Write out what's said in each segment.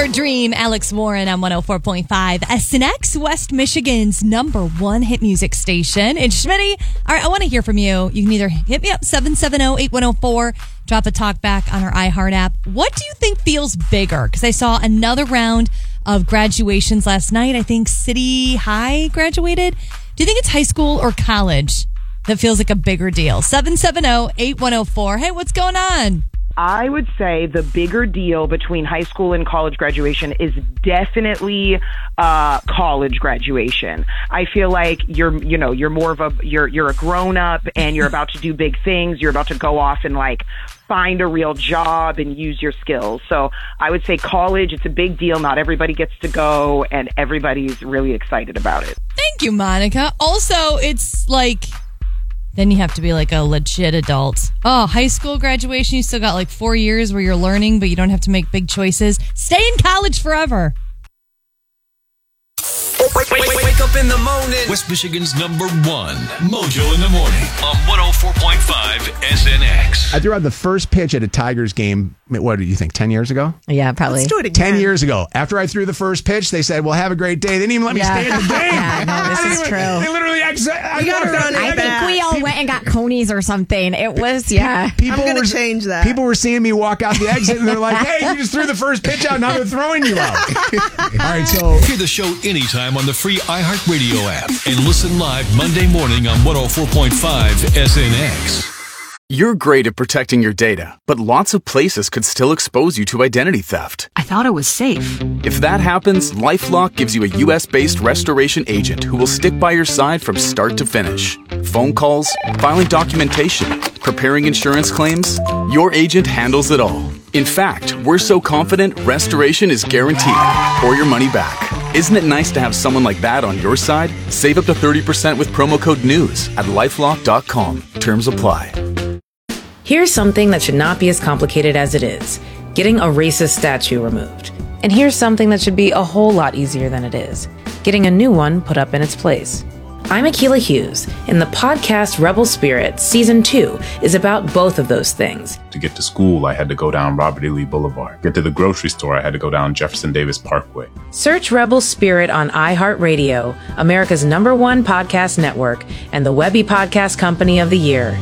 Fever Dream, Alex Warren on 104.5 SNX, West Michigan's #1 hit music station. And Schmitty, all right, I want to hear from you. You can either hit me up 770-8104, drop a talk back on our iHeart app. What do you think feels bigger? Because I saw another round of graduations last night. I think City High graduated. Do you think it's high school or college that feels like a bigger deal? 770-8104. Hey, what's going on? I would say the bigger deal between high school and college graduation is definitely college graduation. I feel like you're more of you're a grown up and you're about to do big things. You're about to go off and find a real job and use your skills. So I would say college, it's a big deal. Not everybody gets to go and everybody's really excited about it. Thank you, Monica. Also, it's then you have to be a legit adult. Oh, high school graduation, you still got 4 years where you're learning, but you don't have to make big choices. Stay in college forever. Wake up in the morning. West Michigan's #1 Mojo in the Morning on 104.5 SNX. I threw out the first pitch at a Tigers game, what did you think, 10 years ago? Yeah, probably. Let's do it again. 10 years ago. After I threw the first pitch, they said, well, have a great day. They didn't even let me stay in the game. Yeah, no, this is true. They literally I think we all went and got conies or something. It was, I'm going to change that. People were seeing me walk out the exit and they're like, hey, you just threw the first pitch out, now they're throwing you out. All right, so hear the show anytime on the free iHeartRadio app and listen live Monday morning on 104.5 SNX. You're great at protecting your data, but lots of places could still expose you to identity theft. I thought it was safe. If that happens, LifeLock gives you a U.S.-based restoration agent who will stick by your side from start to finish. Phone calls, filing documentation, preparing insurance claims, your agent handles it all. In fact, we're so confident restoration is guaranteed or your money back. Isn't it nice to have someone like that on your side? Save up to 30% with promo code NEWS at LifeLock.com. Terms apply. Here's something that should not be as complicated as it is. Getting a racist statue removed. And here's something that should be a whole lot easier than it is. Getting a new one put up in its place. I'm Akilah Hughes, and the podcast Rebel Spirit Season 2 is about both of those things. To get to school, I had to go down Robert E. Lee Boulevard. Get to the grocery store, I had to go down Jefferson Davis Parkway. Search Rebel Spirit on iHeartRadio, America's #1 podcast network, and the Webby Podcast Company of the Year.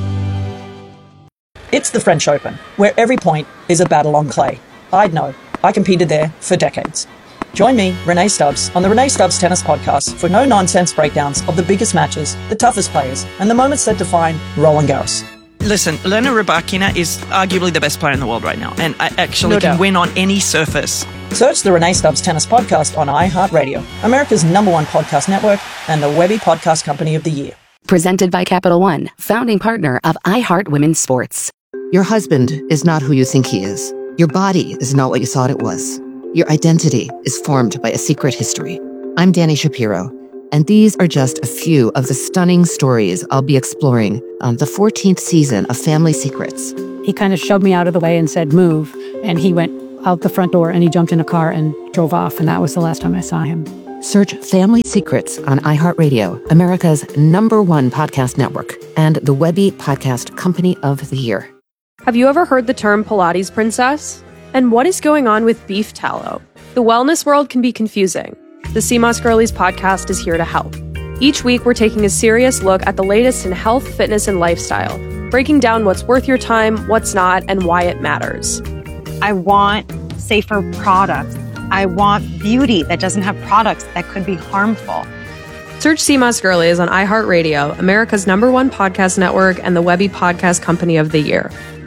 It's the French Open, where every point is a battle on clay. I'd know. I competed there for decades. Join me, Renee Stubbs, on the Renee Stubbs Tennis Podcast for no-nonsense breakdowns of the biggest matches, the toughest players, and the moments that define Roland Garros. Listen, Elena Rybakina is arguably the best player in the world right now, and I actually can win on any surface. Search the Renee Stubbs Tennis Podcast on iHeartRadio, America's #1 podcast network, and the Webby Podcast Company of the Year. Presented by Capital One, founding partner of iHeart Women's Sports. Your husband is not who you think he is. Your body is not what you thought it was. Your identity is formed by a secret history. I'm Danny Shapiro, and these are just a few of the stunning stories I'll be exploring on the 14th season of Family Secrets. He kind of shoved me out of the way and said, move. And he went out the front door and he jumped in a car and drove off. And that was the last time I saw him. Search Family Secrets on iHeartRadio, America's #1 podcast network, and the Webby Podcast Company of the Year. Have you ever heard the term Pilates princess? And what is going on with beef tallow? The wellness world can be confusing. The CMOS Girlies podcast is here to help. Each week, we're taking a serious look at the latest in health, fitness, and lifestyle, breaking down what's worth your time, what's not, and why it matters. I want safer products. I want beauty that doesn't have products that could be harmful. Search CMOS Girlies on iHeartRadio, America's #1 podcast network, and the Webby Podcast Company of the Year.